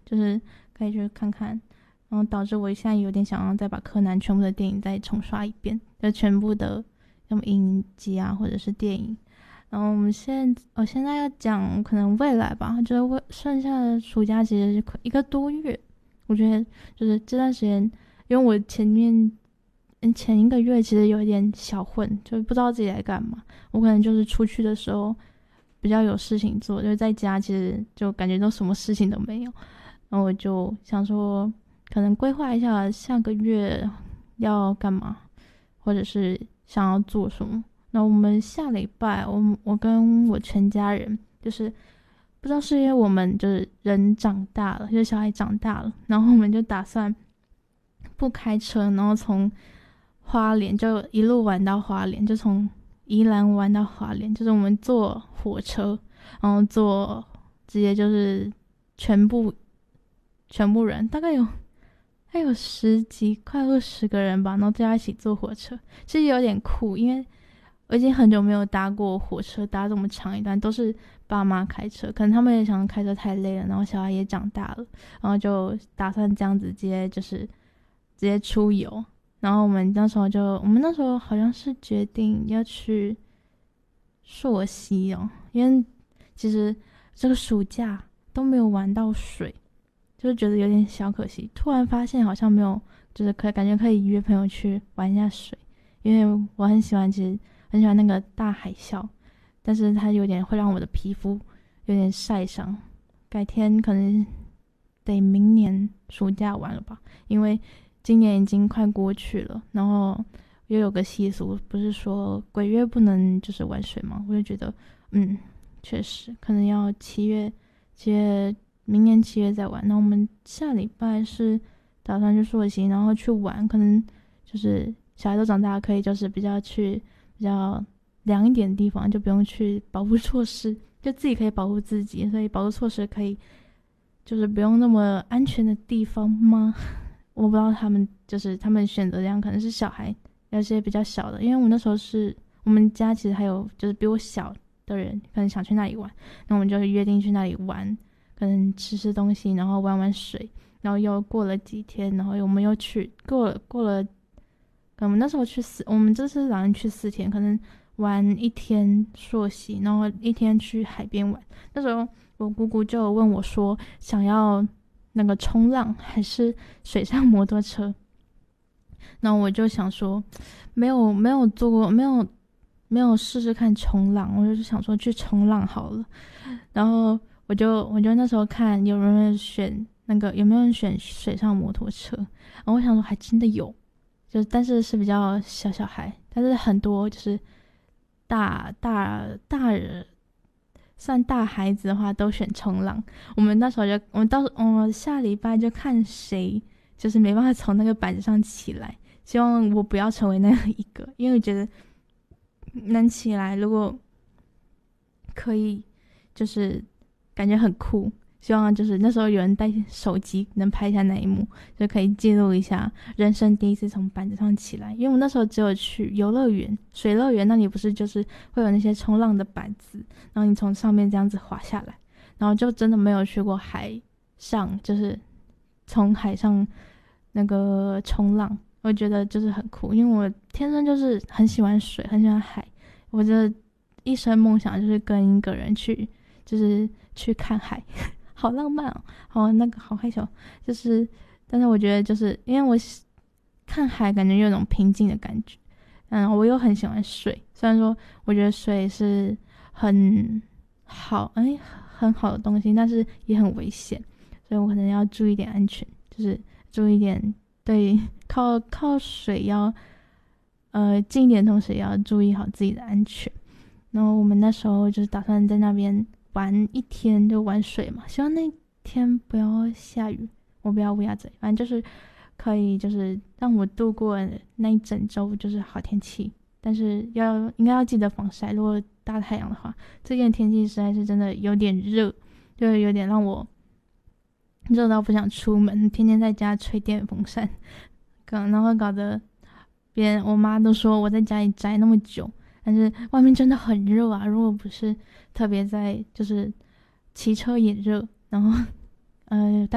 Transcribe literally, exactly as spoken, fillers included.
就是可以去看看，然后导致我现在有点想要再把柯南全部的电影再重刷一遍，就全部的什么影集啊或者是电影。然后我们现在我现在要讲可能未来吧，就是未剩下的暑假其实是一个多月，我觉得就是这段时间，因为我前面嗯前一个月其实有一点小混，就不知道自己在干嘛。我可能就是出去的时候比较有事情做，就是在家其实就感觉都什么事情都没有。然后我就想说，可能规划一下下个月要干嘛，或者是想要做什么。那我们下礼拜，我我跟我全家人，就是不知道是因为我们就是人长大了，就是小孩长大了，然后我们就打算不开车，然后从花莲就一路玩到花莲，就从宜兰玩到花莲，就是我们坐火车，然后坐直接就是全部全部人大概有还有十几快二十个人吧，然后大家一起坐火车，其实有点酷，因为我已经很久没有搭过火车，搭这么长一段都是爸妈开车，可能他们也想开车太累了，然后小孩也长大了，然后就打算这样子直接就是直接出游。然后我们那时候就我们那时候好像是决定要去溯溪哦，因为其实这个暑假都没有玩到水，就是觉得有点小可惜。突然发现好像没有，就是可以感觉可以约朋友去玩一下水，因为我很喜欢，其实很喜欢那个大海啸，但是它有点会让我的皮肤有点晒伤。改天可能得明年暑假玩了吧，因为今年已经快过去了，然后又有个习俗，不是说鬼月不能就是玩水吗？我就觉得，嗯，确实可能要七月，七月明年七月再玩。那我们下礼拜是打算去溯溪，然后去玩，可能就是小孩都长大，可以就是比较去比较凉一点的地方，就不用去保护措施，就自己可以保护自己，所以保护措施可以就是不用那么安全的地方吗？我不知道他们就是他们选择这样，可能是小孩有些比较小的，因为我那时候是我们家其实还有就是比我小的人，可能想去那里玩，那我们就约定去那里玩，可能吃吃东西，然后玩玩水，然后又过了几天，然后我们又去过了过了，我们那时候去四，我们这次打算去四天，可能玩一天溯溪，然后一天去海边玩。那时候我姑姑就有问我说，想要那个冲浪还是水上摩托车？然后我就想说，没有没有做过，没有没有试试看冲浪，我就想说去冲浪好了。然后我就我就那时候看有人选那个有没有人选水上摩托车，然后我想说还真的有，就但是是比较小小孩，但是很多就是大大大人。算大孩子的话都选冲浪，我们那时候就我们到我们下礼拜就看谁就是没办法从那个板子上起来，希望我不要成为那样一个，因为我觉得能起来如果可以就是感觉很酷，希望就是那时候有人带手机能拍下那一幕，就可以记录一下人生第一次从板子上起来。因为我那时候只有去游乐园水乐园，那里不是就是会有那些冲浪的板子，然后你从上面这样子滑下来，然后就真的没有去过海上，就是从海上那个冲浪，我觉得就是很酷，因为我天生就是很喜欢水很喜欢海，我的一生梦想就是跟一个人去就是去看海好浪漫哦，好那个好害羞，就是，但是我觉得就是因为我看海感觉有种平静的感觉，嗯，我又很喜欢水，虽然说我觉得水是很好，哎，很好的东西，但是也很危险，所以我可能要注意点安全，就是注意点对靠靠水要呃近一点，同时也要注意好自己的安全。然后我们那时候就是打算在那边玩一天，就玩水嘛，希望那天不要下雨，我不要乌鸦嘴，反正就是可以就是让我度过那一整周就是好天气，但是要应该要记得防晒，如果大太阳的话，这件天气实在是真的有点热，就有点让我热到不想出门，天天在家吹电风扇，然后搞得别人我妈都说我在家里宅那么久，但是外面真的很热啊！如果不是特别在就是骑车也热，然后呃